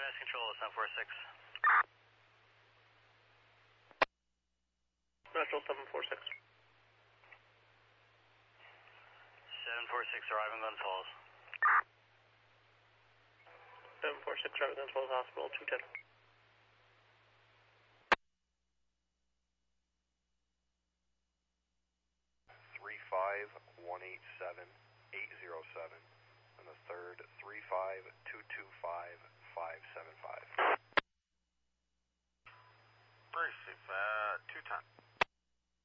Mass Control, 746. Natural 746. 746, arriving Glens Falls. 746, arriving Glens Falls Hospital, 210. 35187-807.